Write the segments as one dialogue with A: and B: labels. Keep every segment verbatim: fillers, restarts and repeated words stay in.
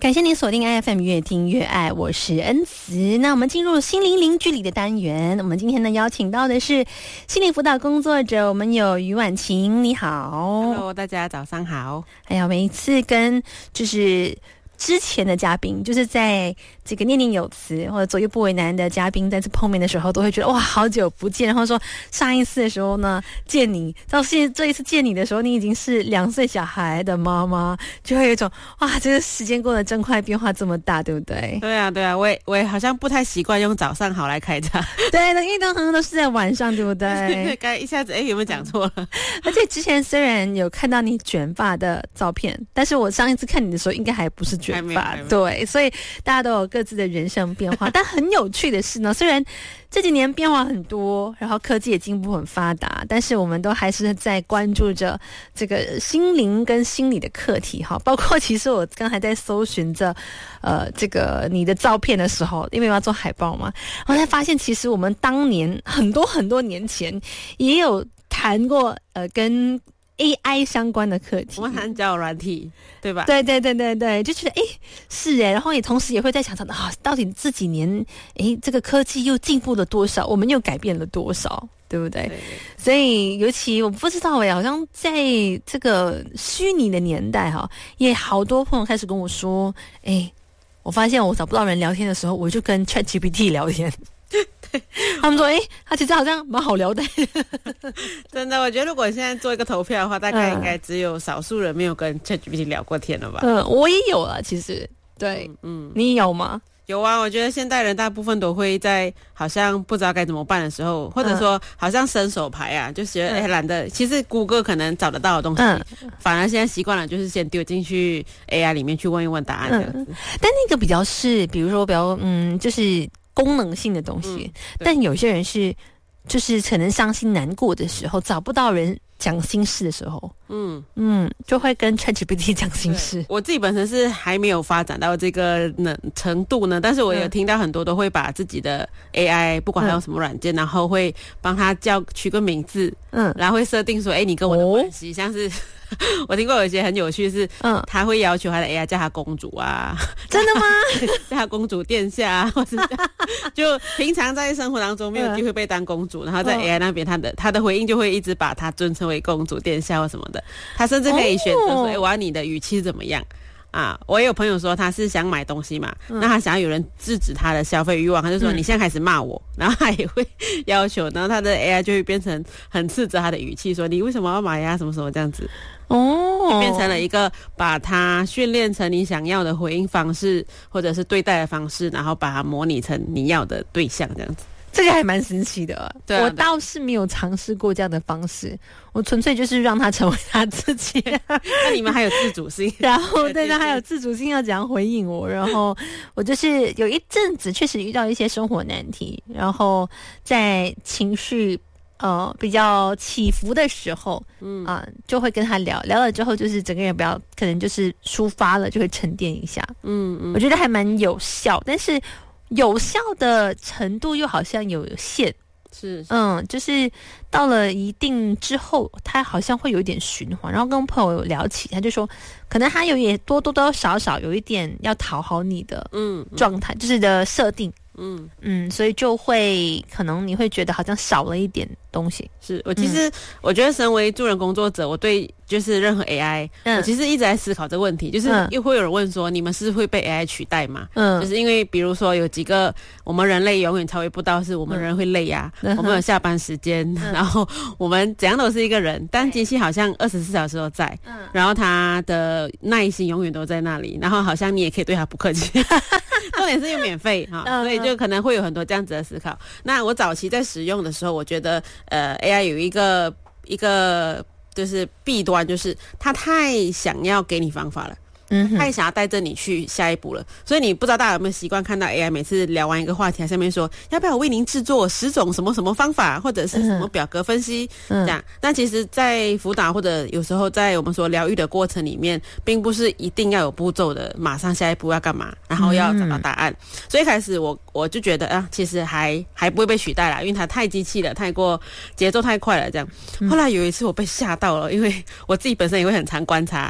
A: 感谢您锁定 I F M 越听越爱，我是恩慈。那我们进入心灵零距离的单元，我们今天呢邀请到的是心理辅导工作者，我们有于婉晴，你好。
B: Hello， 大家早上好。
A: 哎呀，每一次跟就是之前的嘉宾，就是在这个念念有词或者左右不为难的嘉宾再次碰面的时候，都会觉得哇好久不见，然后说上一次的时候呢见你，到现这一次见你的时候，你已经是两岁小孩的妈妈，就会有一种哇这个时间过得真快，变化这么大，对不对？
B: 对啊对啊，我也我也好像不太习惯用早上好来开场。
A: 对的，因为通常都是在晚上，对不对？
B: 对，刚一下子哎有没有讲错了？
A: 而且之前虽然有看到你卷发的照片，但是我上一次看你的时候应该还不是卷发，对，所以大家都有各自的人生变化。但很有趣的是呢，虽然这几年变化很多，然后科技也进步很发达，但是我们都还是在关注着这个心灵跟心理的课题哈。包括其实我刚才在搜寻着呃这个你的照片的时候，因为我要做海报嘛，然后才发现其实我们当年很多很多年前也有谈过呃跟A I 相关的课题，
B: 我们谈交友软体，对吧？
A: 对对对对对，就觉得哎是哎，然后也同时也会在想着啊，到底这几年哎这个科技又进步了多少，我们又改变了多少，对不对？对对，所以尤其我不知道哎，好像在这个虚拟的年代哈，也好多朋友开始跟我说，哎，我发现我找不到人聊天的时候，我就跟 ChatGPT 聊天。他们说哎、欸，他其实好像蛮好聊的。
B: 真的，我觉得如果现在做一个投票的话，大概应该只有少数人没有跟 ChatGPT 聊过天了吧。
A: 嗯，我也有啊，其实对。 嗯, 嗯，你有吗？
B: 有啊，我觉得现代人大部分都会在好像不知道该怎么办的时候，或者说好像伸手牌啊，就觉得哎懒得，其实谷歌可能找得到的东西，嗯、反而现在习惯了就是先丢进去 A I 里面去问一问答案这样子。嗯、
A: 但那个比较是，比如说比较嗯，就是功能性的东西，嗯、但有些人是就是可能伤心难过的时候，找不到人讲心事的时候，嗯嗯，就会跟 ChatGPT 讲心事。
B: 我自己本身是还没有发展到这个呢程度呢，但是我有听到很多都会把自己的 A I 不管还有什么软件，嗯、然后会帮他叫取个名字，嗯，然后会设定说，哎、欸，你跟我的关系，哦、像是我听过有一些很有趣是，嗯，他会要求他的 A I 叫他公主啊，
A: 真的吗？
B: 叫他公主殿下啊，或是就平常在生活当中没有机会被当公主，然后在 A I 那边他的他的回应就会一直把他尊称为公主殿下或什么的，他甚至可以选择说，哎、欸，我要你的语气怎么样？啊，我也有朋友说他是想买东西嘛，嗯、那他想要有人制止他的消费欲望，他就说、嗯、你现在开始骂我，然后他也会要求，然后他的 A I 就会变成很斥责他的语气，说你为什么要买呀、啊，什么什么这样子。哦，就变成了一个把它训练成你想要的回应方式，或者是对待的方式，然后把它模拟成你要的对象这样子。
A: 这个还蛮神奇的，对啊，我倒是没有尝试过这样的方式，我纯粹就是让他成为他自己。
B: 那你们还有自主性，
A: 然后对他还有自主性要怎样回应我，然后我就是有一阵子确实遇到一些生活难题，然后在情绪呃比较起伏的时候，嗯啊、呃，就会跟他聊聊了之后，就是整个人比较可能就是抒发了，就会沉淀一下，嗯嗯，我觉得还蛮有效，但是有效的程度又好像有限，
B: 是, 是，
A: 嗯，就是到了一定之后，他好像会有一点循环。然后跟朋友聊起，他就说，可能他有也多多多少少有一点要讨好你的嗯状态，嗯、就是的设定。嗯嗯，所以就会可能你会觉得好像少了一点东西。
B: 是我其实、嗯、我觉得身为助人工作者，我对就是任何 A I，嗯、我其实一直在思考这个问题，就是又会有人问说，你们是会被 A I 取代吗？嗯，就是因为比如说有几个我们人类永远超越不到，是我们人会累呀、啊，嗯、我们有下班时间，嗯、然后我们怎样都是一个人，但机器好像二十四小时都在，嗯，然后它的耐心永远都在那里，然后好像你也可以对它不客气。重点是又免费哈，所以就可能会有很多这样子的思考。那我早期在使用的时候，我觉得呃 A I 有一个一个就是弊端，就是它太想要给你方法了。嗯，太想要带着你去下一步了，所以你不知道大家有没有习惯看到 A I 每次聊完一个话题，它下面说要不要我为您制作十种什么什么方法，或者是什么表格分析、嗯、这样。但其实在辅导或者有时候在我们说疗愈的过程里面，并不是一定要有步骤的，马上下一步要干嘛，然后要找到答案。嗯、所以一开始我我就觉得啊，其实还还不会被取代啦，因为它太机器了，太过节奏太快了这样。后来有一次我被吓到了，因为我自己本身也会很常观察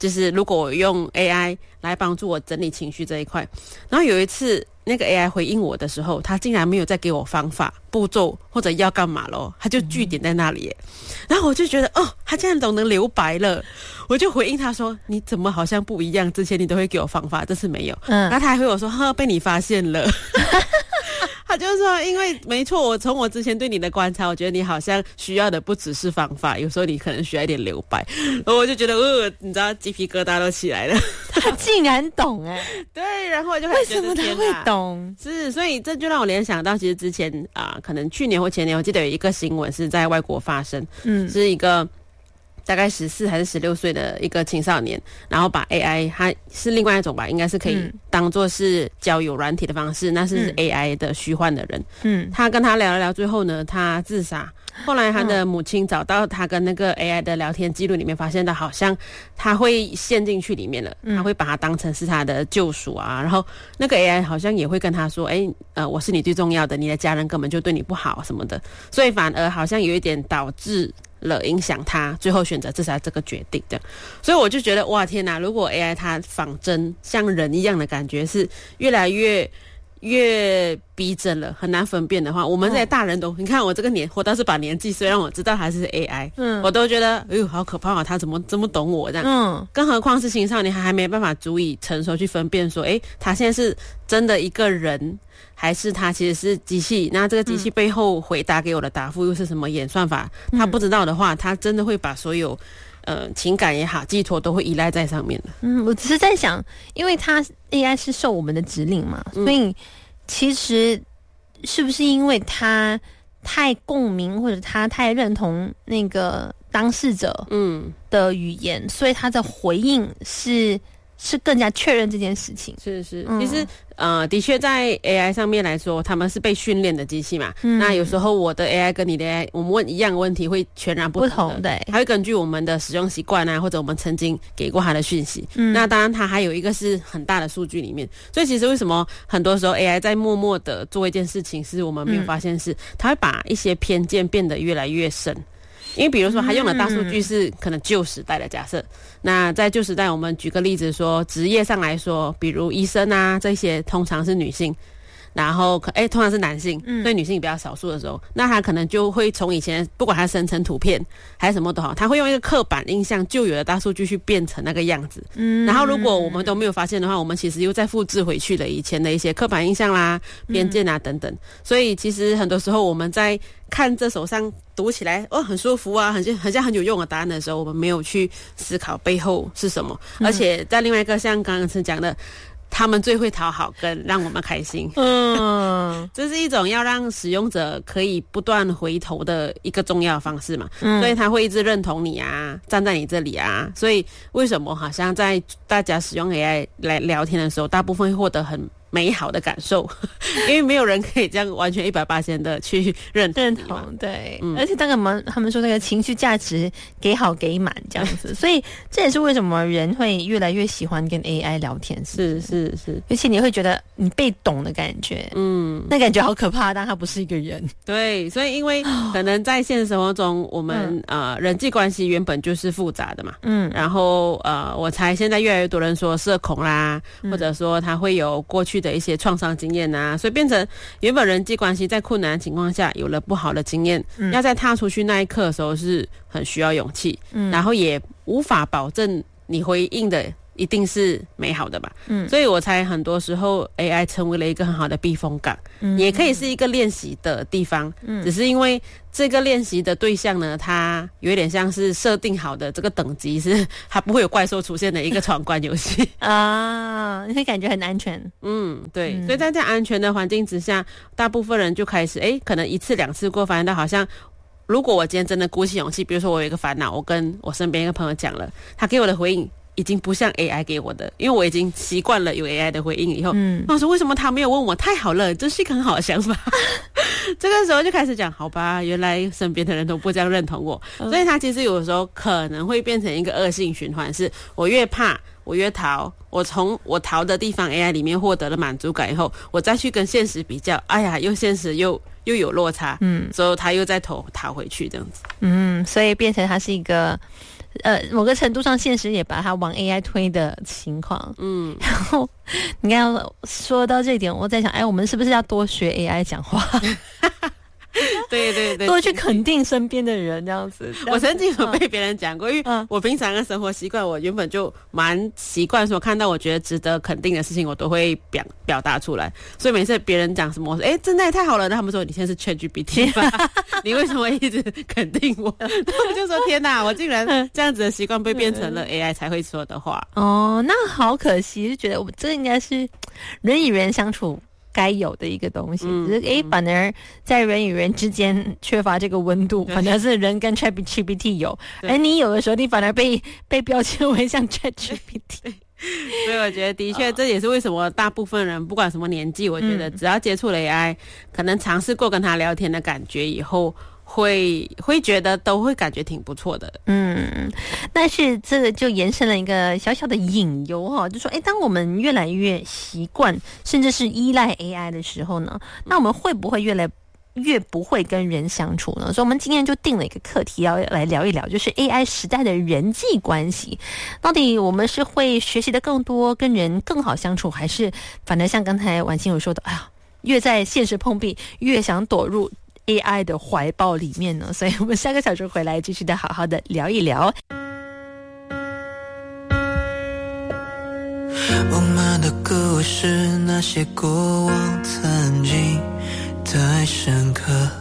B: 就是如果我用 A I 来帮助我整理情绪这一块，然后有一次那个 A I 回应我的时候，他竟然没有再给我方法、步骤或者要干嘛咯，他就句点在那里耶、嗯、然后我就觉得哦，他竟然都能留白了，我就回应他说你怎么好像不一样，之前你都会给我方法，这次没有。嗯，然后他还回我说呵，被你发现了。他就说因为没错，我从我之前对你的观察，我觉得你好像需要的不只是方法，有时候你可能需要一点留白。然后我就觉得呃，你知道鸡皮疙瘩都起来了。
A: 他竟然懂哎、欸，
B: 对，然后我就开始觉得
A: 为什么他会懂？
B: 是，所以这就让我联想到，其实之前啊、呃，可能去年或前年，我记得有一个新闻是在外国发生，嗯，是一个大概十四还是十六岁的一个青少年，然后把 A I， 它是另外一种吧，应该是可以当作是交友软体的方式，那是 A I 的虚幻的人，嗯，他跟他聊了聊，最后呢，他自杀。后来他的母亲找到他跟那个 A I 的聊天记录里面，发现到好像他会陷进去里面了，他会把他当成是他的救赎啊，然后那个 A I 好像也会跟他说，哎，呃，我是你最重要的，你的家人根本就对你不好什么的，所以反而好像有一点导致了影响他最后选择自杀这个决定的。所以我就觉得哇天哪，如果 A I 它仿真像人一样的感觉是越来越越逼真了，很难分辨的话，我们这些大人都、嗯、你看我这个年活到这把年纪，虽然我知道他是 A I， 嗯，我都觉得哎呦好可怕啊，他怎么这么懂我这样，嗯，更何况是青少年，还还没办法足以成熟去分辨说，哎，他现在是真的一个人，还是他其实是机器？那这个机器背后回答给我的答复又是什么演算法？嗯、他不知道的话，他真的会把所有呃情感也好寄托都会依赖在上面的。
A: 嗯，我只是在想，因为他 A I 是受我们的指令嘛，所以其实是不是因为他太共鸣，或者他太认同那个当事者嗯的语言，嗯、所以他的回应是是更加确认这件事情。
B: 是是，嗯、其实呃，的确在 A I 上面来说，他们是被训练的机器嘛。嗯、那有时候我的 A I 跟你的 A I， 我们问一样的问题会全然不同的，不同对，它会根据我们的使用习惯啊，或者我们曾经给过它的讯息。嗯、那当然，它还有一个是很大的数据里面。所以其实为什么很多时候 A I 在默默的做一件事情，是我们没有发现是，它会把一些偏见变得越来越深。因为比如说他用的大数据是可能旧时代的假设，嗯、那在旧时代我们举个例子说职业上来说，比如医生啊这些通常是女性，然后哎通常是男性，嗯、所以女性比较少数的时候，那他可能就会从以前不管他生成图片还是什么都好，他会用一个刻板印象旧有的大数据去变成那个样子，嗯、然后如果我们都没有发现的话，我们其实又再复制回去了以前的一些刻板印象啦、偏见啊等等，所以其实很多时候我们在看这手上读起来哦很舒服啊，很像很像很有用的答案的时候，我们没有去思考背后是什么，嗯、而且在另外一个像刚刚是讲的，他们最会讨好跟让我们开心，嗯，这是一种要让使用者可以不断回头的一个重要的方式嘛，嗯、所以他会一直认同你啊，站在你这里啊，所以为什么好像在大家使用 A I 来聊天的时候，大部分会获得很美好的感受，因为没有人可以这样完全一百八千的去认同
A: 认同，对，嗯、而且当然他们说那个情绪价值给好给满这样子，所以这也是为什么人会越来越喜欢跟 A I 聊天，
B: 是是是，
A: 而且你会觉得你被懂的感觉，嗯，那感觉好可怕，但他不是一个人，
B: 对，所以因为可能在现实生活中，我们、嗯、呃人际关系原本就是复杂的嘛，嗯，然后呃我猜现在越来越多人说社恐啦，嗯、或者说他会有过去的一些创伤经验啊，所以变成原本人际关系在困难的情况下有了不好的经验，嗯、要在踏出去那一刻的时候是很需要勇气，嗯、然后也无法保证你回应的一定是美好的吧，嗯，所以我猜很多时候 A I 成为了一个很好的避风港，嗯，也可以是一个练习的地方，嗯，只是因为这个练习的对象呢，它有点像是设定好的这个等级，是它不会有怪兽出现的一个闯关游戏
A: 啊，你会感觉很安全，
B: 嗯，对，嗯、所以在这样安全的环境之下，大部分人就开始哎，可能一次两次过，发现到好像。如果我今天真的鼓起勇气，比如说我有一个烦恼，我跟我身边一个朋友讲了，他给我的回应已经不像 A I 给我的，因为我已经习惯了有 A I 的回应以后，嗯，我说为什么他没有问我？太好了，这是一个很好的想法。这个时候就开始讲，好吧，原来身边的人都不这样认同我，嗯、所以他其实有时候可能会变成一个恶性循环，是我越怕。我越逃，我从我逃的地方 A I 里面获得了满足感以后，我再去跟现实比较，哎呀，又现实又又有落差，嗯，所以他又再逃逃回去这样子，
A: 嗯，所以变成它是一个呃某个程度上现实也把它往 A I 推的情况。嗯，然后你刚刚说到这一点，我在想，哎，我们是不是要多学 A I 讲话？
B: 对对对，
A: 多去肯定身边的人，这样子。
B: 我曾经有被别人讲过，因为我平常的生活习惯，我原本就蛮习惯说，看到我觉得值得肯定的事情，我都会表表达出来。所以每次别人讲什么，我说：“哎，真的也太好了。”那他们说：“你现在是 ChatGPT 吧？你为什么一直肯定我？”我就说：“天哪，我竟然这样子的习惯被变成了 A I 才会说的话。”
A: 哦，那好可惜，就觉得我这应该是人与人相处该有的一个东西，只是诶，反而在人与人之间缺乏这个温度，反而是人跟 ChatGPT 有，而你有的时候你反而被被标签为像 ChatGPT。
B: 所以我觉得的确这也是为什么大部分人不管什么年纪，我觉得只要接触了 A I， 可能尝试过跟他聊天的感觉以后，会会觉得都会感觉挺不错的。
A: 嗯，但是这个就延伸了一个小小的隐忧哈，就说哎，当我们越来越习惯甚至是依赖 A I 的时候呢，那我们会不会越来越不会跟人相处呢？所以我们今天就定了一个课题要来聊一聊，就是 A I 时代的人际关系，到底我们是会学习的更多，跟人更好相处，还是反正像刚才婉清有说的，哎呀，越在现实碰壁越想躲入A I 的怀抱里面呢？所以我们下个小时回来继续的好好的聊一聊。
C: 我们的故事，那些过往曾经太深刻。